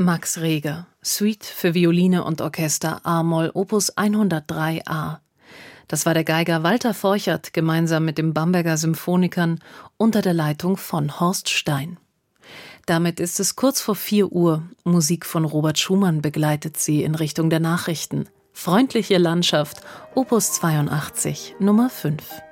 Max Reger, Suite für Violine und Orchester a-Moll Opus 103a. Das war der Geiger Walter Forchert gemeinsam mit den Bamberger Symphonikern unter der Leitung von Horst Stein. Damit ist es kurz vor 4 Uhr. Musik von Robert Schumann begleitet sie in Richtung der Nachrichten. Freundliche Landschaft, Opus 82, Nummer 5.